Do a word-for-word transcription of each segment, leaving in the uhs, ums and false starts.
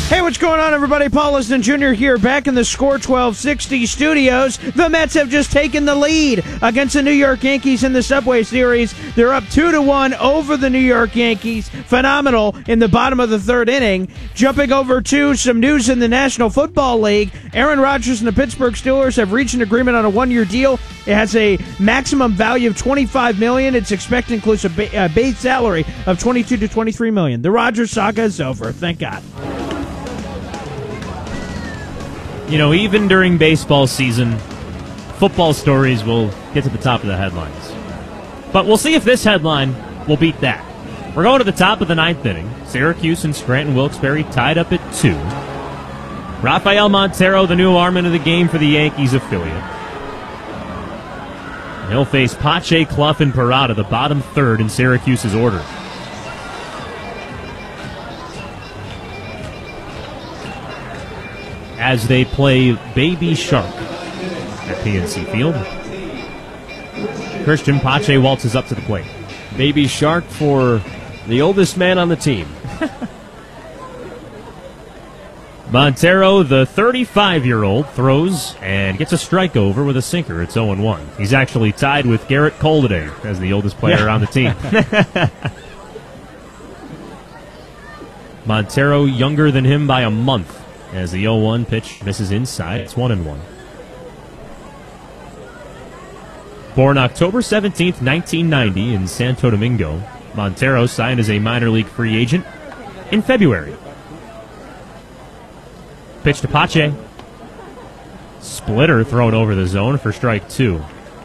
Hey, what's going on, everybody? Paul Liston Junior here, back in the Score twelve sixty studios. The Mets have just taken the lead against the New York Yankees in the Subway Series. They're up two to one over the New York Yankees. Phenomenal in the bottom of the third inning. Jumping over to some news in the National Football League. Aaron Rodgers and the Pittsburgh Steelers have reached an agreement on a one-year deal. It has a maximum value of twenty-five million dollars. It's expected to include a ba- uh, base salary of twenty-two to twenty-three million dollars. The Rodgers saga is over. Thank God. You know, even during baseball season, football stories will get to the top of the headlines. But we'll see if this headline will beat that. We're going to the top of the ninth inning. Syracuse and Scranton Wilkes-Barre tied up at two. Rafael Montero, the new arm into the game for the Yankees affiliate. He'll face Pache, Clough, and Parada, the bottom third in Syracuse's order. As they play Baby Shark at P N C Field. Christian Pache waltzes up to the plate. Baby Shark for the oldest man on the team. Montero, the thirty-five-year-old, throws and gets a strike over with a sinker. It's oh and one. He's actually tied with Garrett Cole today as the oldest player yeah. on the team. Montero younger than him by a month. As the oh one pitch misses inside, it's one and one. Born October seventeenth, nineteen ninety in Santo Domingo, Montero signed as a minor league free agent in February. Pitch to Pache. Splitter thrown over the zone for strike two.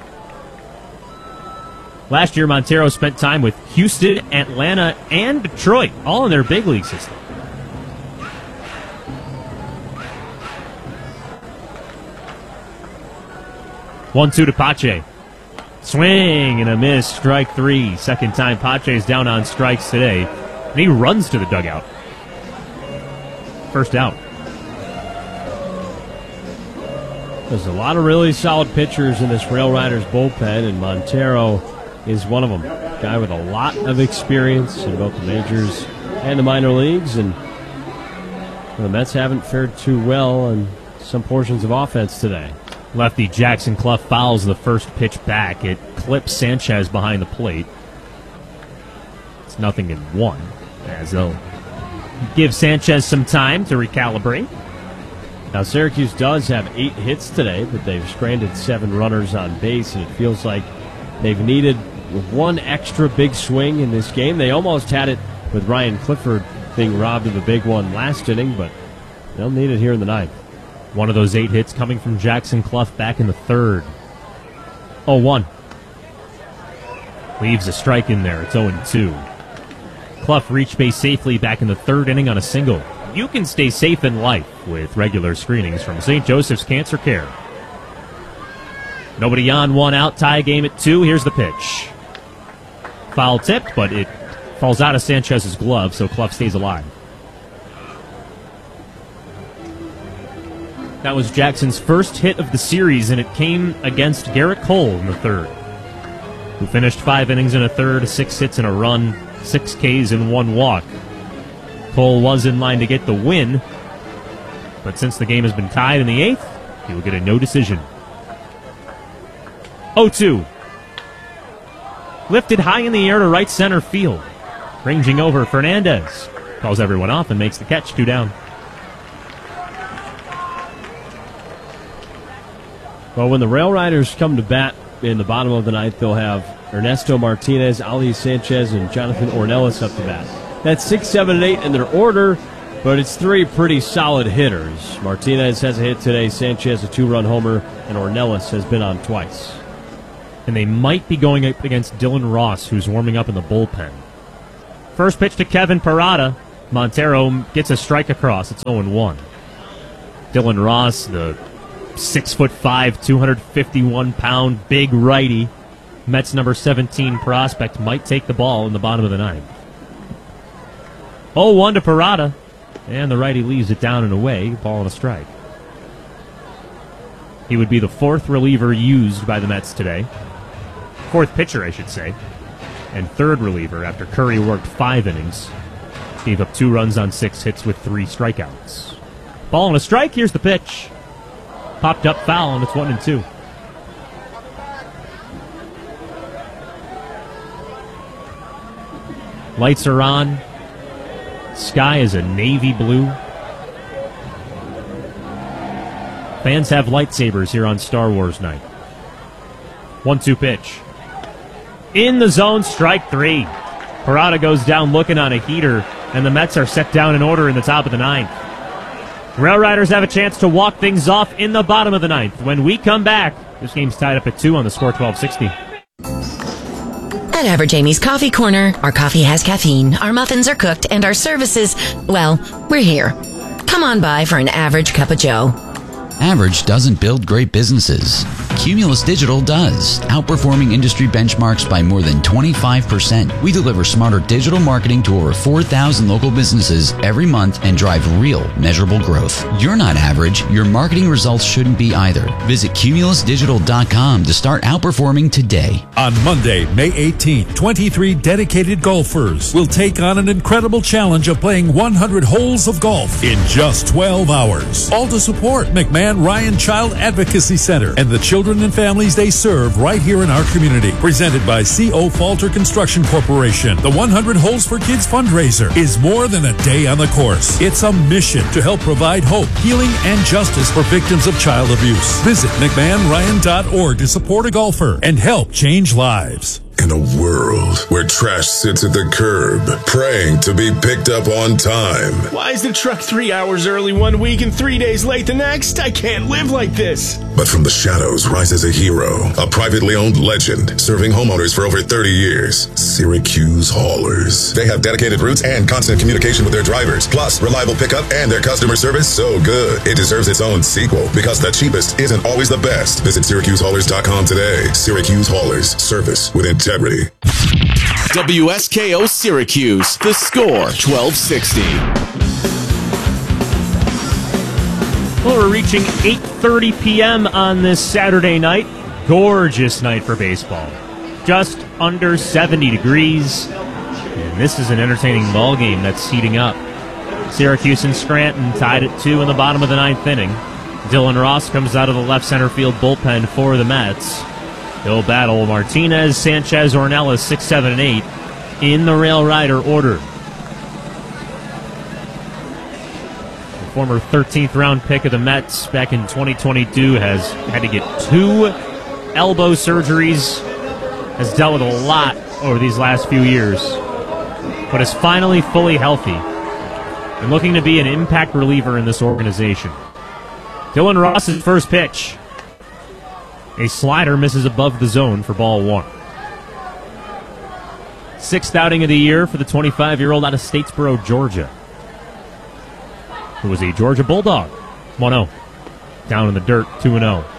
Last year, Montero spent time with Houston, Atlanta, and Detroit, all in their big league system. one two to Pache. Swing and a miss, strike three. Second time Pache's down on strikes today. And he runs to the dugout. First out. There's a lot of really solid pitchers in this Rail Riders bullpen, and Montero is one of them. Guy with a lot of experience in both the majors and the minor leagues, and the Mets haven't fared too well in some portions of offense today. Lefty Jackson Clough fouls the first pitch back. It clips Sanchez behind the plate. It's nothing in one, as they'll give Sanchez some time to recalibrate. Now, Syracuse does have eight hits today, but they've stranded seven runners on base, and it feels like they've needed one extra big swing in this game. They almost had it with Ryan Clifford being robbed of a big one last inning, but they'll need it here in the ninth. One of those eight hits coming from Jackson Clough back in the third. oh one. Leaves a strike in there. It's oh and two. Clough reached base safely back in the third inning on a single. You can stay safe in life with regular screenings from Saint Joseph's Cancer Care. Nobody on, one out, tie game at two. Here's the pitch. Foul tipped, but it falls out of Sanchez's glove, so Clough stays alive. That was Jackson's first hit of the series, and it came against Garrett Cole in the third, who finished five innings in a third, six hits and a run, six Ks and one walk. Cole was in line to get the win, but since the game has been tied in the eighth, he will get a no decision. oh two. Lifted high in the air to right center field. Ranging over, Fernandez calls everyone off and makes the catch, two down. Well, when the Rail Riders come to bat in the bottom of the ninth, they'll have Ernesto Martinez, Ali Sanchez, and Jonathan Ornelas up to bat. That's six, seven, and eight in their order, but it's three pretty solid hitters. Martinez has a hit today, Sanchez a two-run homer, and Ornelas has been on twice. And they might be going up against Dylan Ross, who's warming up in the bullpen. First pitch to Kevin Parada. Montero gets a strike across. It's oh and one. Dylan Ross, the Six foot five, two hundred fifty-one pound big righty, Mets number seventeen prospect, might take the ball in the bottom of the ninth. oh one to Parada, and the righty leaves it down and away, ball and a strike. He would be the fourth reliever used by the Mets today. Fourth pitcher, I should say. And third reliever after Curry worked five innings. Gave up two runs on six hits with three strikeouts. Ball and a strike. Here's the pitch. Popped up foul, and it's one and two. Lights are on. Sky is a navy blue. Fans have lightsabers here on Star Wars night. one two pitch. In the zone, strike three. Parada goes down looking on a heater, and the Mets are set down in order in the top of the ninth. Rail Riders have a chance to walk things off in the bottom of the ninth. When we come back, this game's tied up at two on the score twelve sixty. At Average Amy's Coffee Corner, our coffee has caffeine, our muffins are cooked, and our services, well, we're here. Come on by for an average cup of joe. Average doesn't build great businesses. Cumulus Digital does, outperforming industry benchmarks by more than twenty-five percent. We deliver smarter digital marketing to over four thousand local businesses every month and drive real, measurable growth. You're not average. Your marketing results shouldn't be either. Visit cumulus digital dot com to start outperforming today. On Monday, May eighteenth, twenty-three dedicated golfers will take on an incredible challenge of playing one hundred holes of golf in just twelve hours. All to support McMahon Ryan Child Advocacy Center and the children and families they serve right here in our community. Presented by C O. Falter Construction Corporation. The one hundred Holes for Kids fundraiser is more than a day on the course. It's a mission to help provide hope, healing, and justice for victims of child abuse. Visit mcmahon ryan dot org to support a golfer and help change lives. In a world where trash sits at the curb, praying to be picked up on time. Why is the truck three hours early one week and three days late the next? I can't live like this. But from the shadows rises a hero, a privately owned legend, serving homeowners for over thirty years. Syracuse Haulers. They have dedicated routes and constant communication with their drivers, plus reliable pickup and their customer service so good it deserves its own sequel, because the cheapest isn't always the best. Visit syracuse haulers dot com today. Syracuse Haulers. Service with integrity. W S K O Syracuse, the score twelve sixty. Well, we're reaching eight thirty p.m. on this Saturday night. Gorgeous night for baseball. Just under seventy degrees. And this is an entertaining ball game that's heating up. Syracuse and Scranton tied at two in the bottom of the ninth inning. Dylan Ross comes out of the left center field bullpen for the Mets. He'll battle Martinez, Sanchez, Ornelas, six, seven, and eight in the Rail Rider order. The former thirteenth round pick of the Mets back in twenty twenty-two has had to get two elbow surgeries, has dealt with a lot over these last few years, but is finally fully healthy and looking to be an impact reliever in this organization. Dylan Ross's first pitch. A slider misses above the zone for ball one. Sixth outing of the year for the twenty-five-year-old out of Statesboro, Georgia, who was a Georgia Bulldog. one oh. Down in the dirt, two and oh.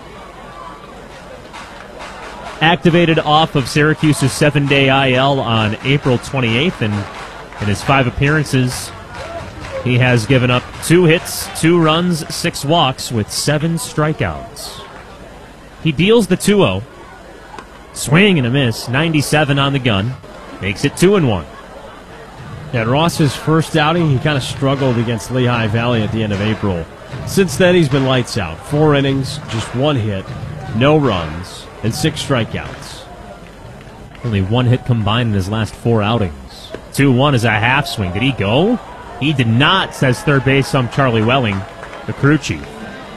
Activated off of Syracuse's seven-day I L on April twenty-eighth, and in his five appearances, he has given up two hits, two runs, six walks with seven strikeouts. He deals the two oh. Swing and a miss. ninety-seven on the gun. Makes it two and one. At Ross's first outing, he kind of struggled against Lehigh Valley at the end of April. Since then, he's been lights out. Four innings, just one hit, no runs, and six strikeouts. Only one hit combined in his last four outings. two one is a half swing. Did he go? He did not, says third base ump Charlie Welling, the crew chief.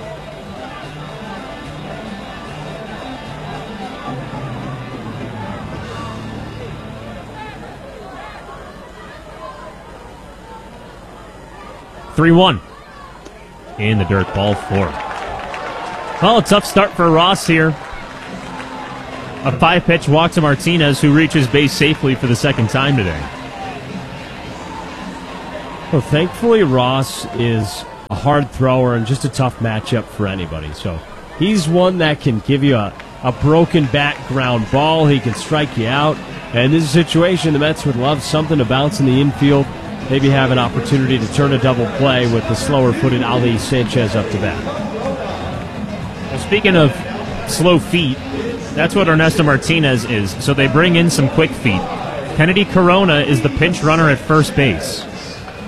three one. In the dirt, ball four. Well, a tough start for Ross here. A five-pitch walk to Martinez, who reaches base safely for the second time today. Well, thankfully, Ross is a hard thrower and just a tough matchup for anybody. So he's one that can give you a, a broken background ball. He can strike you out. And in this situation, the Mets would love something to bounce in the infield. Maybe have an opportunity to turn a double play with the slower-footed Ali Sanchez up to bat. Well, speaking of slow feet, that's what Ernesto Martinez is. So they bring in some quick feet. Kennedy Corona is the pinch runner at first base.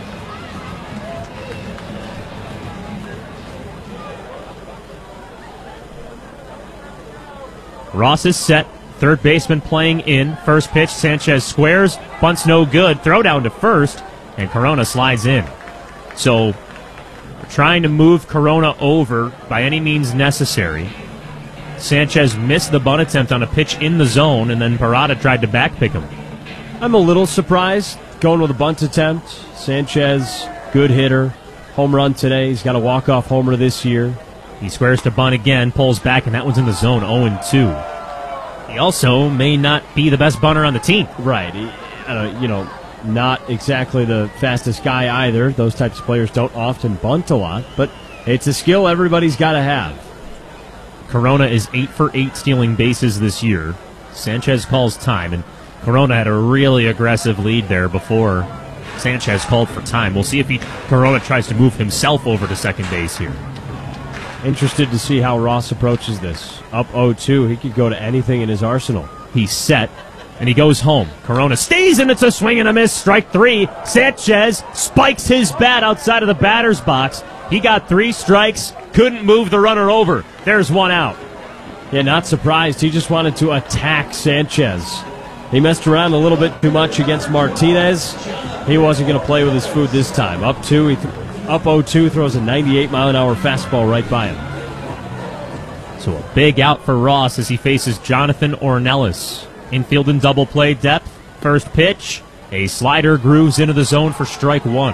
Ross is set. Third baseman playing in. First pitch, Sanchez squares. Bunts no good. Throw down to first. And Corona slides in. So we're trying to move Corona over by any means necessary. Sanchez missed the bunt attempt on a pitch in the zone, and then Parada tried to backpick him. I'm a little surprised going with a bunt attempt. Sanchez, good hitter. Home run today. He's got a walk-off homer this year. He squares to bunt again, pulls back, and that one's in the zone, oh and two. He also may not be the best bunter on the team. Right. He, uh, you know, not exactly the fastest guy either. Those types of players don't often bunt a lot, but it's a skill everybody's got to have. Corona is eight for eight stealing bases this year. Sanchez calls time, and Corona had a really aggressive lead there before Sanchez called for time. We'll see if he, Corona tries to move himself over to second base here. Interested to see how Ross approaches this. Up oh two, he could go to anything in his arsenal. He's set, and he goes home. Corona stays, and it's a swing and a miss. Strike three. Sanchez spikes his bat outside of the batter's box. He got three strikes, couldn't move the runner over. There's one out. Yeah, not surprised. He just wanted to attack Sanchez. He messed around a little bit too much against Martinez. He wasn't going to play with his food this time. Up two, he th- up oh two, throws a ninety-eight mile an hour fastball right by him. So a big out for Ross as he faces Jonathan Ornelas. Infield and double play depth. First pitch, a slider grooves into the zone for strike one.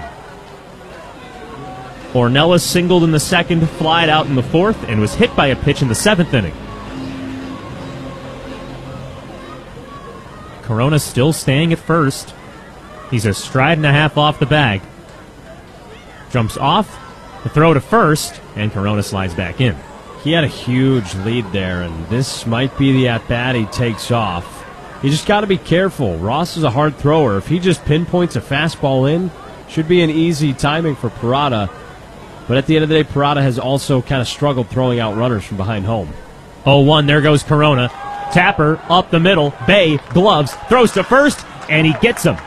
Ornelas singled in the second, flied out in the fourth, and was hit by a pitch in the seventh inning. Corona still staying at first. He's a stride and a half off the bag. Jumps off, the throw to first, and Corona slides back in. He had a huge lead there, and this might be the at-bat he takes off. You just got to be careful. Ross is a hard thrower. If he just pinpoints a fastball in, should be an easy timing for Parada. But at the end of the day, Parada has also kind of struggled throwing out runners from behind home. oh one, there goes Corona. Tapper up the middle. Bay, gloves, throws to first, and he gets him.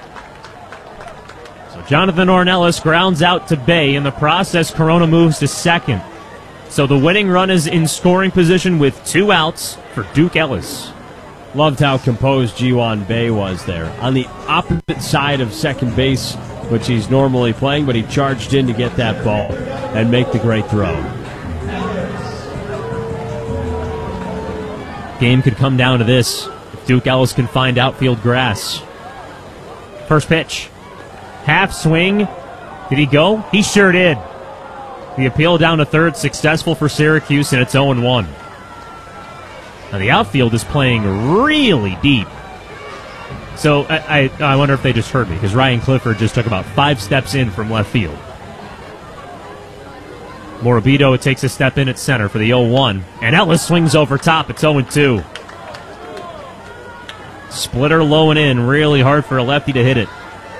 So Jonathan Ornelas grounds out to Bay. In the process, Corona moves to second. So the winning run is in scoring position with two outs for Duke Ellis. Loved how composed Ji-Hwan Bae was there. On the opposite side of second base, which he's normally playing, but he charged in to get that ball and make the great throw. Game could come down to this if Duke Ellis can find outfield grass. First pitch. Half swing. Did he go? He sure did. The appeal down to third, successful for Syracuse, and it's oh and one. Now the outfield is playing really deep. So I, I, I wonder if they just heard me, because Ryan Clifford just took about five steps in from left field. Morabito takes a step in at center for the oh one, and Ellis swings over top. It's oh and two. Splitter low and in, really hard for a lefty to hit it.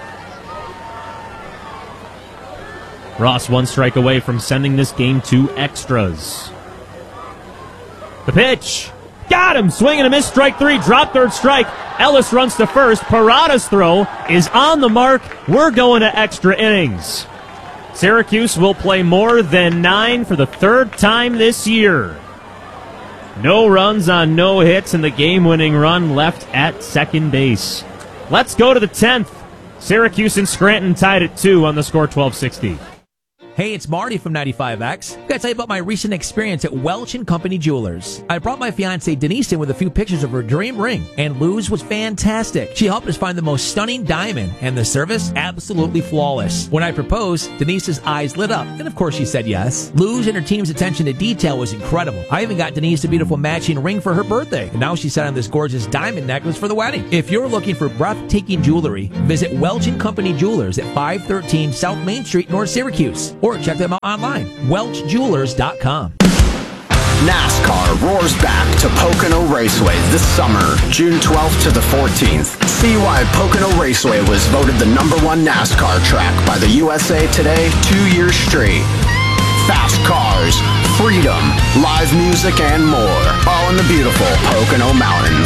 Ross one strike away from sending this game to extras. The pitch. Got him! Swing and a miss, strike three, drop third strike. Ellis runs to first. Parada's throw is on the mark. We're going to extra innings. Syracuse will play more than nine for the third time this year. No runs on no hits, and the game-winning run left at second base. Let's go to the tenth. Syracuse and Scranton tied at two on the score twelve sixty. Hey, it's Marty from ninety-five X. I gotta tell you about my recent experience at Welch and Company Jewelers. I brought my fiancée Denise in with a few pictures of her dream ring, and Luz was fantastic. She helped us find the most stunning diamond, and the service absolutely flawless. When I proposed, Denise's eyes lit up, and of course she said yes. Luz and her team's attention to detail was incredible. I even got Denise a beautiful matching ring for her birthday, and now she's set on this gorgeous diamond necklace for the wedding. If you're looking for breathtaking jewelry, visit Welch and Company Jewelers at five thirteen South Main Street, North Syracuse, or check them out online, welch jewelers dot com. NASCAR roars back to Pocono Raceway this summer, June twelfth to the fourteenth. See why Pocono Raceway was voted the number one NASCAR track by the U S A Today two years straight. Fast cars, freedom, live music, and more, all in the beautiful Pocono Mountains.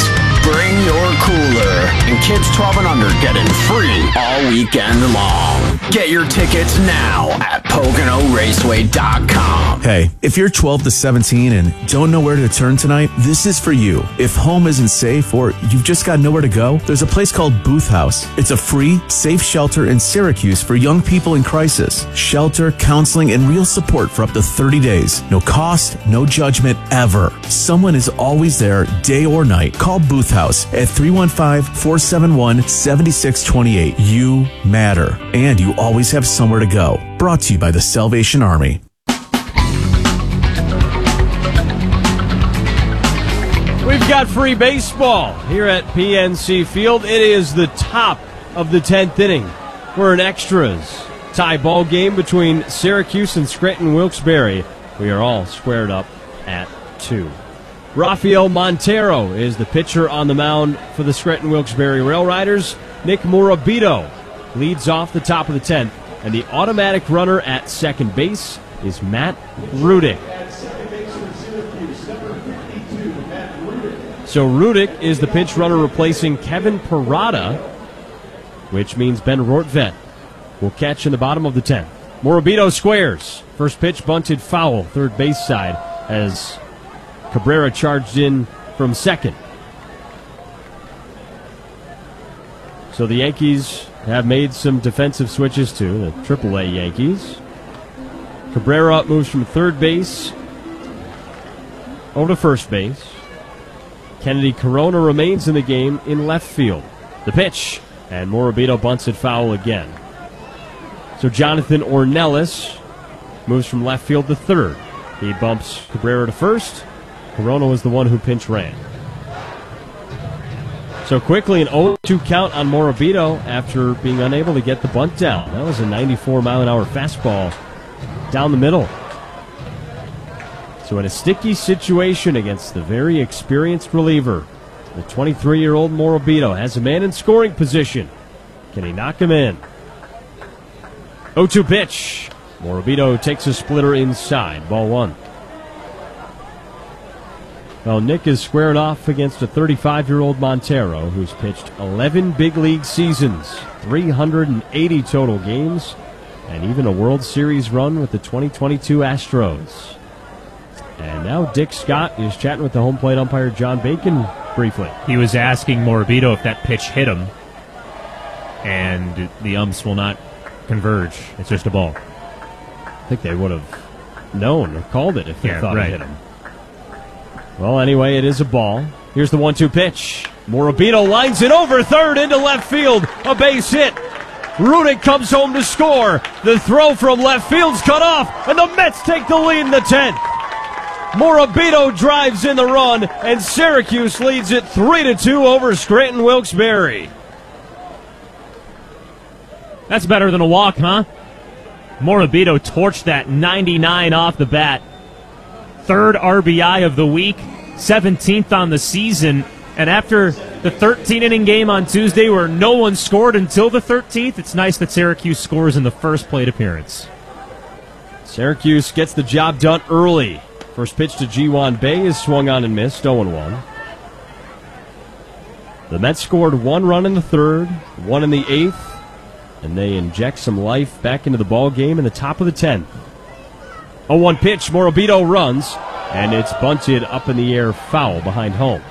Bring your cooler, and kids twelve and under get in free all weekend long. Get your tickets now at Pocono Raceway dot com. Hey, if you're twelve to seventeen and don't know where to turn tonight, this is for you. If home isn't safe or you've just got nowhere to go, there's a place called Booth House. It's a free, safe shelter in Syracuse for young people in crisis. Shelter, counseling, and real support for up to thirty days. No cost, no judgment, ever. Someone is always there, day or night. Call Booth House at three one five, four seven one, seven six two eight. You matter, and you always have somewhere to go. Brought to you by the Salvation Army. We've got free baseball here at P N C Field. It is the top of the tenth inning. We're in extras. Tie ball game between Syracuse and Scranton Wilkes-Barre. We are all squared up at two. Rafael Montero is the pitcher on the mound for the Scranton Wilkes-Barre Rail Riders. Nick Morabito leads off the top of the tenth, and the automatic runner at second base is Matt Rudick. So Rudick is the pinch runner replacing Kevin Parada, which means Ben Rortvedt will catch in the bottom of the tenth. Morabito squares. First pitch bunted foul, third base side, as Cabrera charged in from second. So the Yankees have made some defensive switches too, the triple A Yankees. Cabrera moves from third base over to first base. Kennedy Corona remains in the game in left field. The pitch, and Morabito bunts it foul again. So Jonathan Ornelas moves from left field to third. He bumps Cabrera to first. Corona was the one who pinch ran. So quickly an oh two count on Morabito after being unable to get the bunt down. That was a ninety-four mile an hour fastball down the middle. So in a sticky situation against the very experienced reliever, the twenty-three-year-old Morabito has a man in scoring position. Can he knock him in? oh two pitch. Morabito takes a splitter inside. Ball one. Well, Nick is squaring off against a thirty-five-year-old Montero who's pitched eleven big league seasons, three hundred eighty total games, and even a World Series run with the twenty twenty-two Astros. And now Dick Scott is chatting with the home plate umpire John Bacon briefly. He was asking Morabito if that pitch hit him, and the umps will not converge. It's just a ball. I think they would have known or called it if they yeah, thought right. it hit him. Well, anyway, it is a ball. Here's the one two pitch. Morabito lines it over third into left field. A base hit. Rudick comes home to score. The throw from left field's cut off, and the Mets take the lead in the tenth. Morabito drives in the run, and Syracuse leads it three to two over Scranton Wilkes-Barre. That's better than a walk, huh? Morabito torched that ninety-nine off the bat. Third R B I of the week, seventeenth on the season. And after the thirteen-inning game on Tuesday where no one scored until the thirteenth, it's nice that Syracuse scores in the first plate appearance. Syracuse gets the job done early. First pitch to Ji-Hwan Bae is swung on and missed, oh one. The Mets scored one run in the third, one in the eighth, and they inject some life back into the ball game in the top of the tenth. oh one pitch, Morabito runs, and it's bunted up in the air, foul behind home.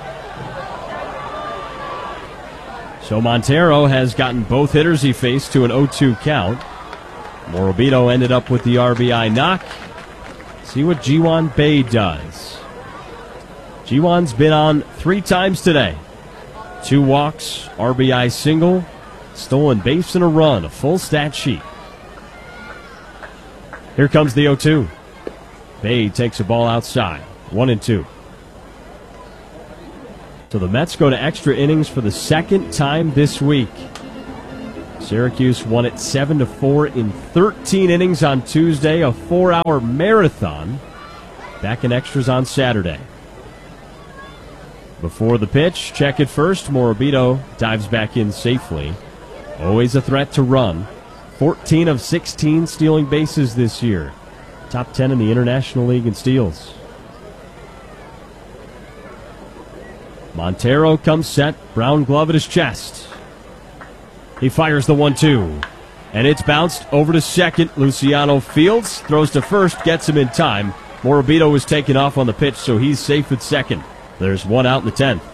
So Montero has gotten both hitters he faced to an oh two count. Morabito ended up with the R B I knock. See what Ji-Hwan Bae does. Ji-Hwan's been on three times today. Two walks, R B I single, stolen base and a run, a full stat sheet. Here comes the oh two. Bae takes a ball outside, one and two. So the Mets go to extra innings for the second time this week. Syracuse won it seven to four in thirteen innings on Tuesday, a four-hour marathon. Back in extras on Saturday. Before the pitch, check it first. Morabito dives back in safely. Always a threat to run. fourteen of sixteen stealing bases this year. Top ten in the International League in steals. Montero comes set, brown glove at his chest. He fires the one two. And it's bounced over to second. Luciano fields, throws to first, gets him in time. Morabito was taken off on the pitch, so he's safe at second. There's one out in the tenth.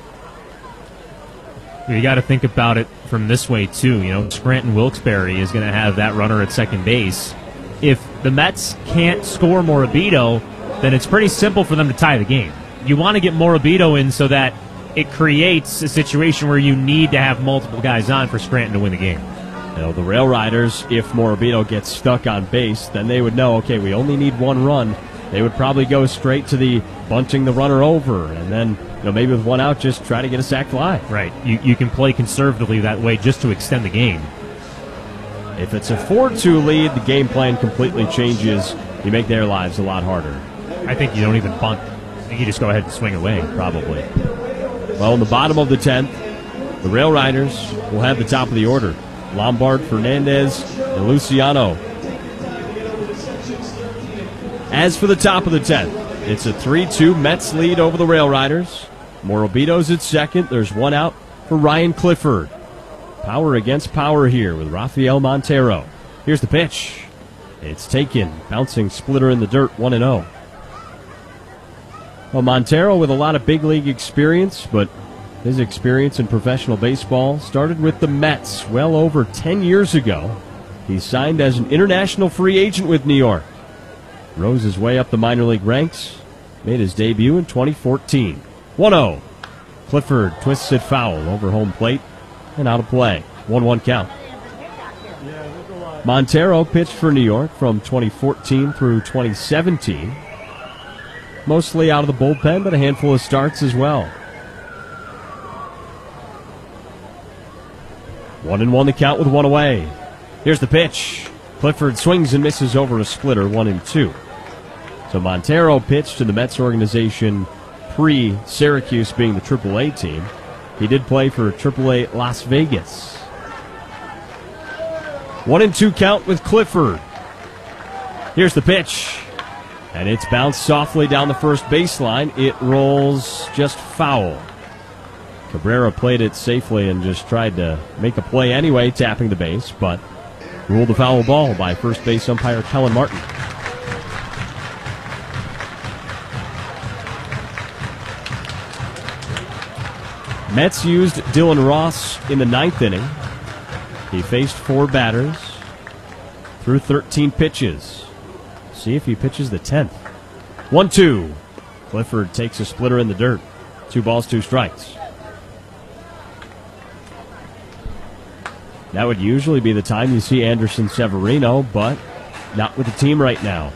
You got to think about it from this way, too. You know, Scranton Wilkes-Barre is going to have that runner at second base. If the Mets can't score Morabito, then it's pretty simple for them to tie the game. You want to get Morabito in so that it creates a situation where you need to have multiple guys on for Scranton to win the game. You know, the Rail Riders, if Morabito gets stuck on base, then they would know, okay, we only need one run. They would probably go straight to the bunting the runner over, and then, you know, maybe with one out, just try to get a sac fly. Right. You you can play conservatively that way just to extend the game. If it's a four two lead, the game plan completely changes. You make their lives a lot harder. I think you don't even bunt. I think you just go ahead and swing away. Probably. Well, in the bottom of the tenth, the Rail Riders will have the top of the order. Lombard, Fernandez, and Luciano. As for the top of the tenth, it's a three two Mets lead over the Rail Riders. Morabito's at second. There's one out for Ryan Clifford. Power against power here with Rafael Montero. Here's the pitch. It's taken. Bouncing splitter in the dirt, one and oh. Well, Montero with a lot of big league experience, but his experience in professional baseball started with the Mets well over ten years ago. He signed as an international free agent with New York. Rose his way up the minor league ranks. Made his debut in twenty fourteen. one oh. Clifford twists it foul over home plate and out of play. one one count. Montero pitched for New York from twenty fourteen through twenty seventeen. Mostly out of the bullpen, but a handful of starts as well. One and one the count with one away. Here's the pitch. Clifford swings and misses over a splitter, one and two. So Montero pitched to the Mets organization pre-Syracuse being the triple A team. He did play for triple A Las Vegas. One and two count with Clifford. Here's the pitch. And it's bounced softly down the first baseline. It rolls just foul. Cabrera played it safely and just tried to make a play anyway, tapping the base, but ruled a foul ball by first base umpire Kellen Martin. Mets used Dylan Ross in the ninth inning. He faced four batters, threw thirteen pitches. See if he pitches the tenth. one two. Clifford takes a splitter in the dirt. Two balls, two strikes. That would usually be the time you see Anderson Severino, but not with the team right now.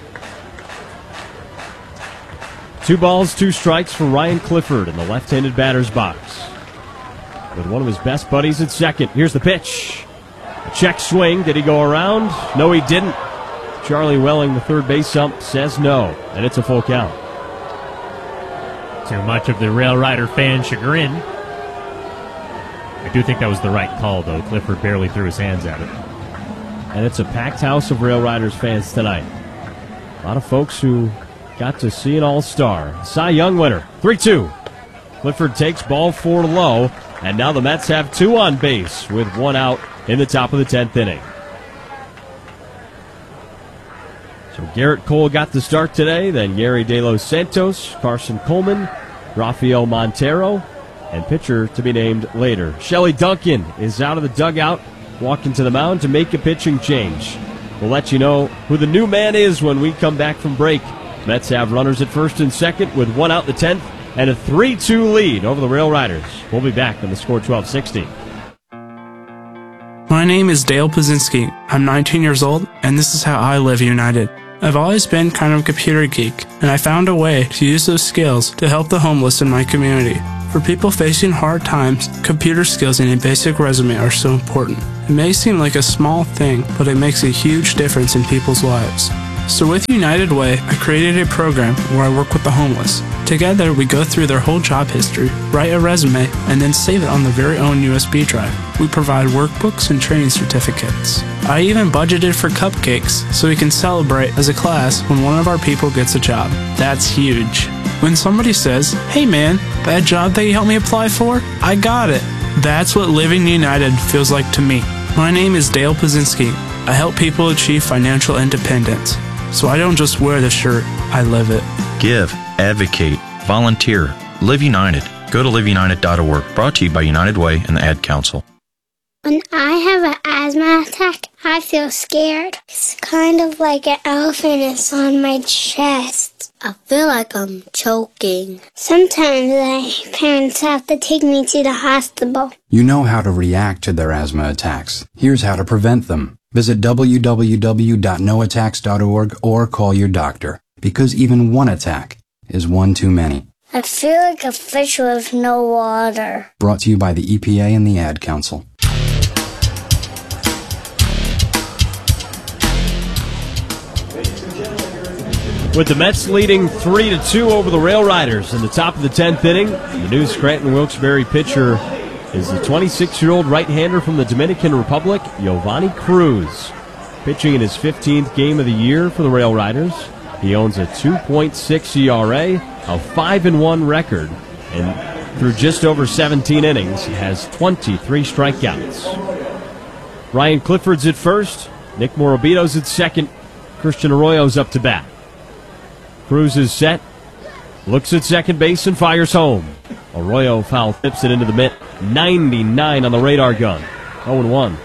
Two balls, two strikes for Ryan Clifford in the left-handed batter's box. With one of his best buddies at second. Here's the pitch. A check swing. Did he go around? No, he didn't. Charlie Welling, the third base ump, says no, and it's a full count. Too much of the Rail Rider fan chagrin. I do think that was the right call, though. Clifford barely threw his hands at it. And it's a packed house of Rail Riders fans tonight. A lot of folks who got to see an all-star. Cy Young winner, three two. Clifford takes ball four low, and now the Mets have two on base with one out in the top of the tenth inning. So Garrett Cole got the start today, then Yeri De Los Santos, Carson Coleman, Rafael Montero, and pitcher to be named later. Shelley Duncan is out of the dugout, walking to the mound to make a pitching change. We'll let you know who the new man is when we come back from break. Mets have runners at first and second with one out in the tenth and a three two lead over the Rail Riders. We'll be back on the Score twelve sixty. My name is Dale Pazinski. I'm nineteen years old, and this is how I live united. I've always been kind of a computer geek, and I found a way to use those skills to help the homeless in my community. For people facing hard times, computer skills and a basic resume are so important. It may seem like a small thing, but it makes a huge difference in people's lives. So with United Way, I created a program where I work with the homeless. Together, we go through their whole job history, write a resume, and then save it on their very own U S B drive. We provide workbooks and training certificates. I even budgeted for cupcakes so we can celebrate as a class when one of our people gets a job. That's huge. When somebody says, "Hey man, that job that you helped me apply for, I got it." That's what Living United feels like to me. My name is Dale Pazinski. I help people achieve financial independence. So I don't just wear the shirt, I live it. Give, advocate, volunteer, Live United. Go to live united dot org. Brought to you by United Way and the Ad Council. When I have an asthma attack, I feel scared. It's kind of like an elephant is on my chest. I feel like I'm choking. Sometimes my parents have to take me to the hospital. You know how to react to their asthma attacks. Here's how to prevent them. Visit w w w dot no attacks dot org or call your doctor, because even one attack is one too many. I feel like a fish with no water. Brought to you by the E P A and the Ad Council. With the Mets leading three to two over the Rail Riders in the top of the tenth inning, the new Scranton Wilkes-Barre pitcher is the twenty-six-year-old right-hander from the Dominican Republic, Giovanni Cruz. Pitching in his fifteenth game of the year for the Rail Riders, he owns a two point six E R A, a five and one record, and through just over seventeen innings, has twenty-three strikeouts. Ryan Clifford's at first, Nick Morabito's at second, Christian Arroyo's up to bat. Cruz is set, looks at second base and fires home. Arroyo foul tips it into the mitt. ninety-nine on the radar gun. oh and one.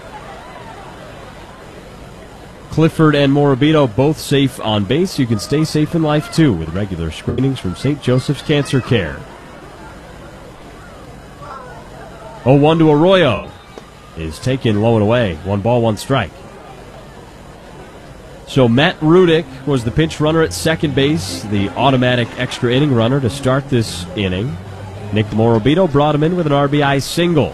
Clifford and Morabito both safe on base. You can stay safe in life too with regular screenings from Saint Joseph's Cancer Care. oh one to Arroyo is taken low and away. One ball, one strike. So Matt Rudick was the pinch runner at second base, the automatic extra inning runner to start this inning. Nick Morabito brought him in with an R B I single.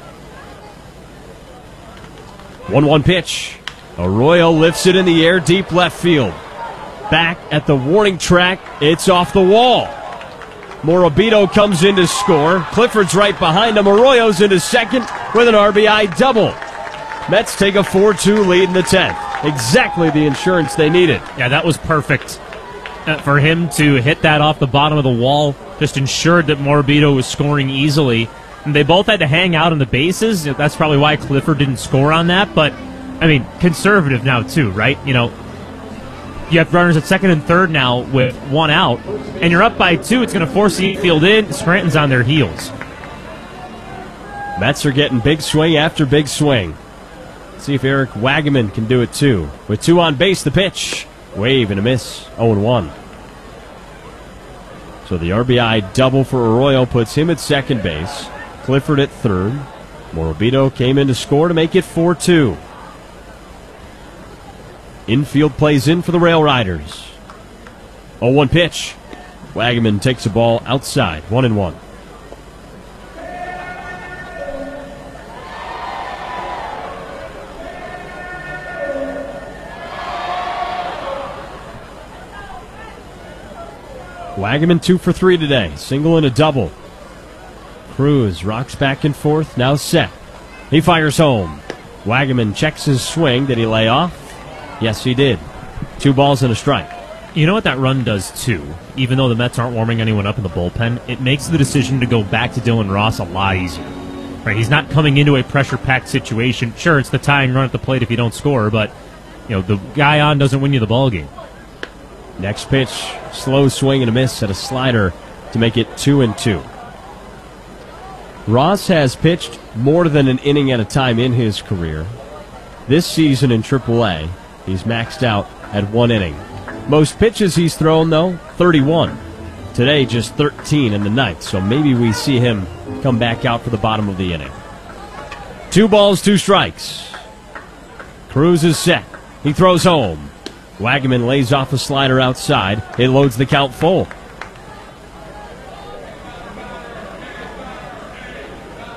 one one pitch. Arroyo lifts it in the air, deep left field. Back at the warning track, it's off the wall. Morabito comes in to score. Clifford's right behind him. Arroyo's into second with an R B I double. Mets take a four two lead in the tenth. Exactly the insurance they needed. Yeah, that was perfect. Uh, for him to hit that off the bottom of the wall just ensured that Morabito was scoring easily. And they both had to hang out on the bases. That's probably why Clifford didn't score on that. But, I mean, conservative now, too, right? You know, you have runners at second and third now with one out, and you're up by two. It's going to force the infield in. Scranton's on their heels. Mets are getting big swing after big swing. See if Eric Wagaman can do it too. With two on base, the pitch. Wave and a miss. oh and one. So the R B I double for Arroyo puts him at second base. Clifford at third. Morabito came in to score to make it four two. Infield plays in for the Rail Riders. oh one pitch. Wagaman takes the ball outside. One and one. Wagaman two for three today. Single and a double. Cruz rocks back and forth, now set. He fires home. Wagaman checks his swing. Did he lay off? Yes, he did. Two balls and a strike. You know what that run does, too? Even though the Mets aren't warming anyone up in the bullpen, it makes the decision to go back to Dylan Ross a lot easier. Right? He's not coming into a pressure-packed situation. Sure, it's the tying run at the plate if you don't score, but you know the guy on doesn't win you the ballgame. Next pitch, slow swing and a miss at a slider to make it two and two. Ross has pitched more than an inning at a time in his career. This season in triple A, he's maxed out at one inning. Most pitches he's thrown, though, thirty-one. Today, just thirteen in the ninth, so maybe we see him come back out for the bottom of the inning. Two balls, two strikes. Cruz is set. He throws home. Wagaman lays off a slider outside. It loads the count full.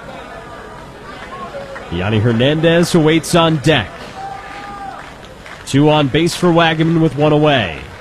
Yanni Hernandez awaits on deck. Two on base for Wagaman with one away.